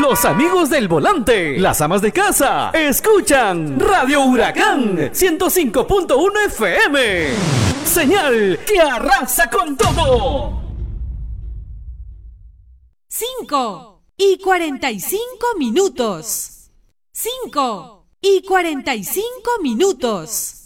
Los amigos del volante, las amas de casa, escuchan Radio Huracán 105.1 FM. Señal que arrasa con todo. 5:45. 5:45.